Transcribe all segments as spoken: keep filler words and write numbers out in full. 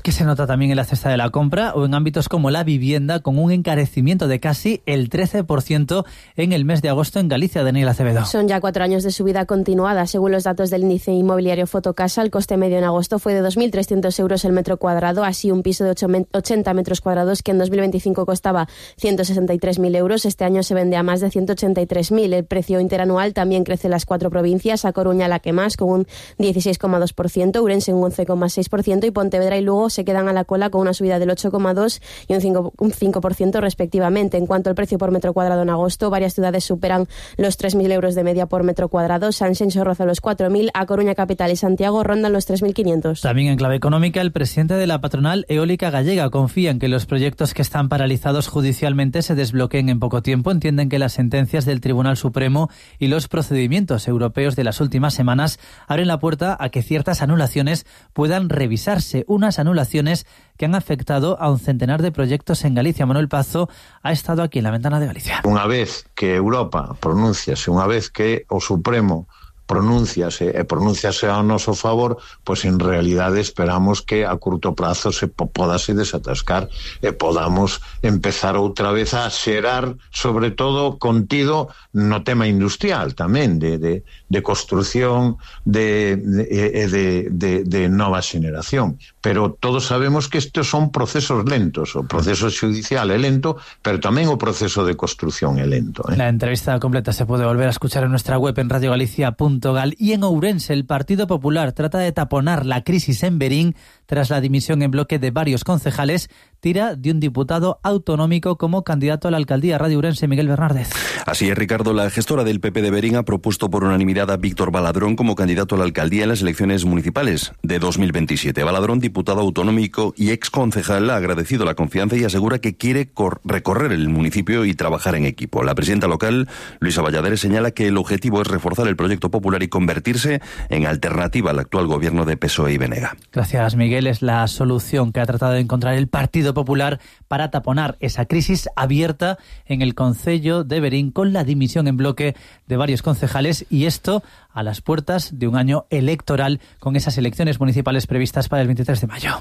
que se nota también en la cesta de la compra o en ámbitos como la vivienda, con un encarecimiento de casi el trece por ciento en el mes de agosto en Galicia. Daniel Acevedo. Son ya cuatro años de subida continuada. Según los datos del índice inmobiliario Fotocasa, el coste medio en agosto fue de dos mil trescientos euros el metro cuadrado. Así, un piso de ochenta metros cuadrados que en dos mil veinticinco costaba ciento sesenta y tres mil euros, este año se vende a más de ciento ochenta y tres mil. El precio interanual también crece en las cuatro provincias. A Coruña la que más, con un dieciséis coma dos por ciento, Ourense un once coma seis por ciento y Pontevedra y Lugo se quedan a la cola con una subida del ocho coma dos por ciento y un cinco, un cinco por ciento respectivamente. En cuanto al precio por metro cuadrado en agosto, varias ciudades superan los tres mil euros de media por metro cuadrado. Sanxenxo roza los cuatro mil, A Coruña capital y Santiago rondan los tres mil quinientos. También en clave económica, el presidente de la patronal eólica gallega confía en que los proyectos que están paralizados judicialmente se desbloqueen en poco tiempo. Entienden que las sentencias del Tribunal Supremo y los procedimientos europeos de las últimas semanas abren la puerta a que ciertas anulaciones puedan revisarse. Unas anulaciones que han afectado a un centenar de proyectos en Galicia. Manuel Pazo ha estado aquí en la Ventana de Galicia. Unha vez que Europa pronúnciase, unha vez que o Supremo pronúnciase e pronúnciase ao noso favor, pois en realidade esperamos que a curto prazo se podase desatascar e podamos empezar outra vez a xerar, sobre todo contido no tema industrial tamén, de, de, de construción de, de, de, de, de nova xeneración. Pero todos sabemos que estes son procesos lentos, o proceso judicial é lento, pero tamén o proceso de construción é lento. ¿eh? La entrevista completa se puede volver a escuchar en nuestra web en radio galicia punto gal. Y en Ourense, el Partido Popular trata de taponar la crisis en Verín tras la dimisión en bloque de varios concejales. Tira de un diputado autonómico como candidato a la alcaldía. Radio Ourense, Miguel Bernárdez. Así es, Ricardo. La gestora del P P de Verín ha propuesto por unanimidad a Víctor Baladrón como candidato a la alcaldía en las elecciones municipales de dos mil veintisiete. Baladrón, diputado autonómico y ex concejal, ha agradecido la confianza y asegura que quiere recorrer el municipio y trabajar en equipo. La presidenta local, Luisa Valladares, señala que el objetivo es reforzar el proyecto popular y convertirse en alternativa al actual gobierno de P S O E y Venega. Gracias, Miguel. Es la solución que ha tratado de encontrar el Partido Popular para taponar esa crisis abierta en el concello de Verín con la dimisión en bloque de varios concejales, y esto a las puertas de un año electoral con esas elecciones municipales previstas para el veintitrés de mayo.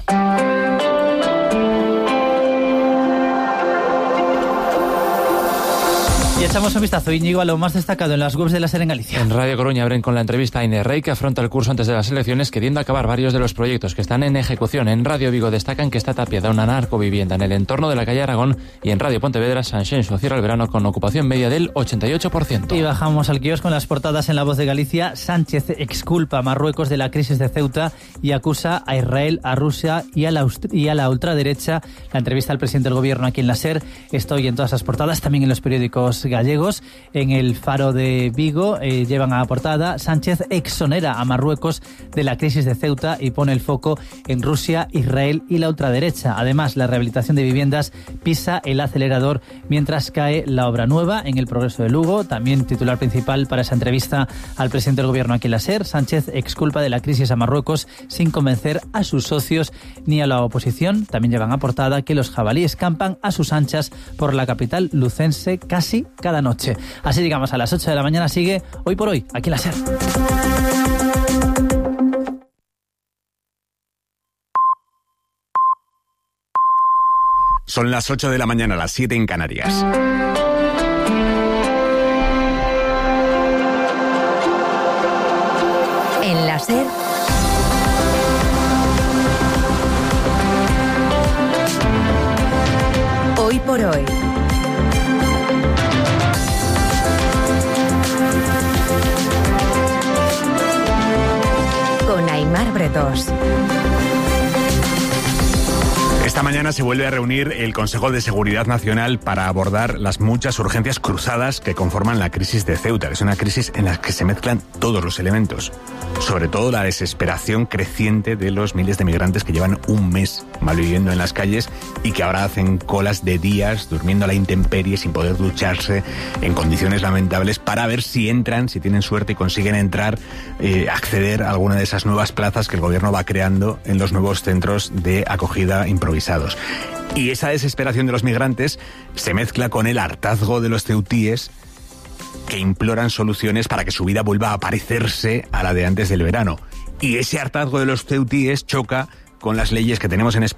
Y echamos un vistazo, Íñigo, a lo más destacado en las webs de la SER en Galicia. En Radio Coruña abren con la entrevista a Inés Rey, que afronta el curso antes de las elecciones, queriendo acabar varios de los proyectos que están en ejecución. En Radio Vigo destacan que está tapiada una narcovivienda en el entorno de la calle Aragón, y en Radio Pontevedra, Sanxenxo cierra el verano con ocupación media del ochenta y ocho por ciento. Y bajamos al kiosco con las portadas en La Voz de Galicia. Sánchez exculpa a Marruecos de la crisis de Ceuta y acusa a Israel, a Rusia y a la, y a la ultraderecha. La entrevista al presidente del gobierno aquí en la SER. Estoy en todas las portadas, también en los periódicos gallegos. En el Faro de Vigo eh, llevan a la portada: Sánchez exonera a Marruecos de la crisis de Ceuta y pone el foco en Rusia, Israel y la ultraderecha. Además, la rehabilitación de viviendas pisa el acelerador mientras cae la obra nueva. En el Progreso de Lugo, también titular principal para esa entrevista al presidente del gobierno aquí en la SER: Sánchez exculpa de la crisis a Marruecos sin convencer a sus socios ni a la oposición. También llevan a portada que los jabalíes campan a sus anchas por la capital lucense casi cada noche. Así llegamos a las ocho de la mañana. Sigue Hoy por Hoy, aquí en la SER. Son las ocho de la mañana, las siete en Canarias. En la SER, Hoy por Hoy. Con Aimar Bretos. Esta mañana se vuelve a reunir el Consejo de Seguridad Nacional para abordar las muchas urgencias cruzadas que conforman la crisis de Ceuta, que es una crisis en la que se mezclan todos los elementos. Sobre todo la desesperación creciente de los miles de migrantes que llevan un mes malviviendo en las calles y que ahora hacen colas de días durmiendo a la intemperie sin poder ducharse, en condiciones lamentables, para ver si entran, si tienen suerte y consiguen entrar, eh, acceder a alguna de esas nuevas plazas que el gobierno va creando en los nuevos centros de acogida improvisados. Y esa desesperación de los migrantes se mezcla con el hartazgo de los ceutíes, que imploran soluciones para que su vida vuelva a parecerse a la de antes del verano. Y ese hartazgo de los ceutíes choca con las leyes que tenemos en España